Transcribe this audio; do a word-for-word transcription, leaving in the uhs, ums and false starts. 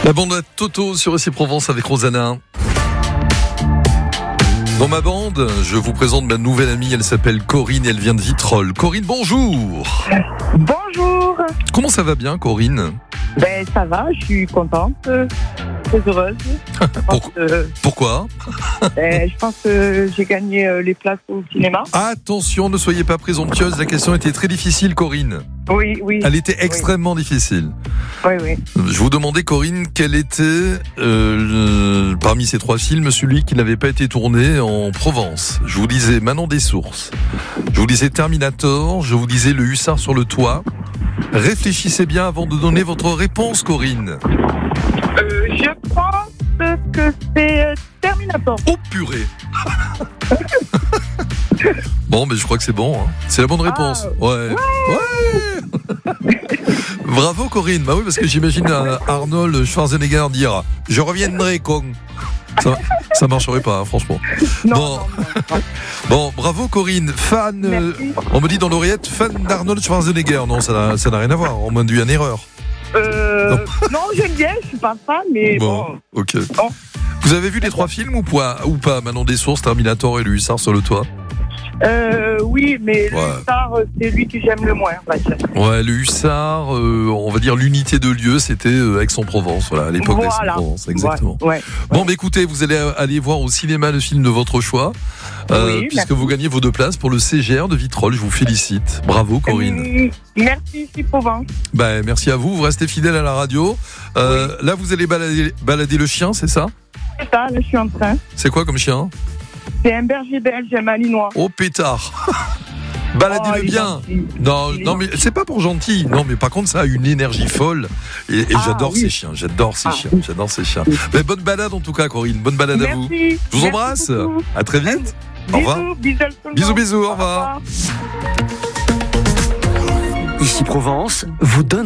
La bande à Toto sur Ici Provence avec Rosanna. Dans ma bande, je vous présente ma nouvelle amie, elle s'appelle Corinne et elle vient de Vitrolles. Corinne, bonjour. Bonjour. Comment ça va bien, Corinne ? Ben ça va, je suis contente, euh, très heureuse. Pour- Euh, Pourquoi ? ben, je pense que j'ai gagné euh, les places au cinéma. Attention, ne soyez pas présomptueuse, la question était très difficile, Corinne. Oui, oui. Elle était extrêmement difficile. Oui, oui. Je vous demandais, Corinne, quel était, euh, le- parmi ces trois films, celui qui n'avait pas été tourné en Provence. Je vous disais Manon des Sources, je vous disais Terminator, je vous disais Le Hussard sur le toit. Réfléchissez bien avant de donner votre réponse, Corinne. Euh, je pense que c'est euh, Terminator. Oh purée. Bon, mais je crois que c'est bon. Hein. C'est la bonne réponse. Ah, ouais. Ouais. Bravo, Corinne. Bah oui, parce que j'imagine euh, Arnold Schwarzenegger dire « Je reviendrai, con ». Ça, ça marcherait pas, hein, franchement. Non, Bon. non, non, non. Bon, bravo, Corinne. Fan, euh, Merci. on me dit dans l'oreillette, fan d'Arnold Schwarzenegger. Non, ça n'a, ça n'a rien à voir. On m'a induit en erreur. Euh, non, j'aime bien, je suis pas fan, mais bon. Bon, ok. Bon. Vous avez vu les trois films ou pas, ou pas Manon des Sources, Terminator et Le Hussard sur le toit. Euh, oui, mais le Ouais. Hussard, c'est lui que j'aime le moins, on va dire. Ouais, Le Hussard, euh, on va dire l'unité de lieu, c'était euh, Aix-en-Provence, voilà, à l'époque Voilà. d'Aix-en-Provence, exactement. Ouais, ouais. Bon, bah écoutez, vous allez aller voir au cinéma le film de votre choix, euh, Oui, puisque merci. vous gagnez vos deux places pour le C G R de Vitrolles. Je vous félicite. Bravo, Corinne. Euh, Merci, Ici Provence. Ben, merci à vous. Vous restez fidèle à la radio. Euh, Là, vous allez balader, balader le chien, c'est ça ? C'est ça, là, je suis en train. C'est quoi comme chien ? C'est un berger belge, un malinois. Oh, pétard. Oh, Baladez-le il est bien. gentil. Non, Il est non, mais c'est pas pour gentil. Non, mais par contre, ça a une énergie folle. Et, et Ah, j'adore oui. ces chiens. J'adore ces Ah, chiens. oui. J'adore ces chiens. Oui. Mais bonne balade en tout cas, Corinne. Bonne balade à vous. Merci. Je vous Merci embrasse. beaucoup. À très vite. Au revoir. Bisous, bisous, tout le monde. Bisous, bisous. Au revoir. Au revoir. Ici Provence vous donne